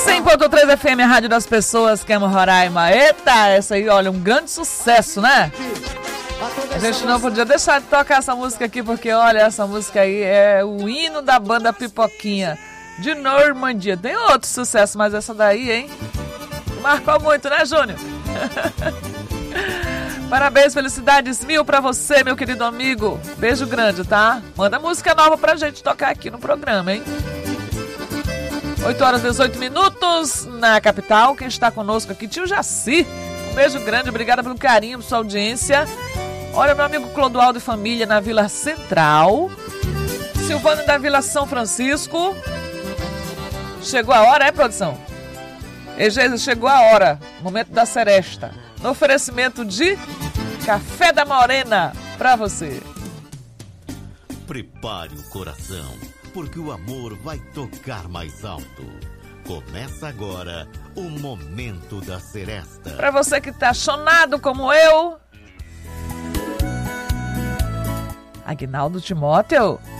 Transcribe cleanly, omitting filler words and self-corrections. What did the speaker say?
100.3 FM, a rádio das pessoas, que amo Roraima. Eita, essa aí, olha, um grande sucesso, né? A gente não podia deixar de tocar essa música aqui, porque, olha, essa música aí é o hino da banda Pipoquinha de Normandia. Tem outro sucesso, mas essa daí, hein? Marcou muito, né, Júnior? Parabéns, felicidades mil pra você, meu querido amigo. Beijo grande, tá? Manda música nova pra gente tocar aqui no programa, hein? 8 horas e 18 minutos na capital. Quem está conosco aqui? Tio Jaci. Um beijo grande, obrigada pelo carinho, pela sua audiência. Olha, meu amigo Clodoaldo e família na Vila Central. Silvano da Vila São Francisco. Chegou a hora, produção? Chegou a hora. Momento da seresta. No oferecimento de Café da Morena pra você. Prepare o coração, porque o amor vai tocar mais alto. Começa agora o Momento da Seresta. Pra você que tá chonado como eu, Aguinaldo Timóteo.